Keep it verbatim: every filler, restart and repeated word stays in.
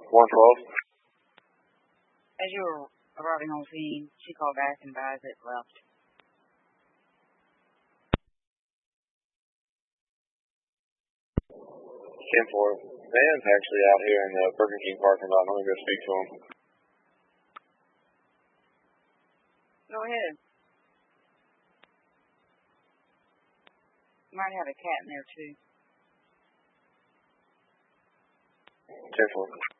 one twelve. As you were arriving on scene, she called back and advised it left. ten four. Van's actually out here in the Burger King parking lot. I'm going to go speak to him. Go ahead. You might have a cat in there, too. ten four.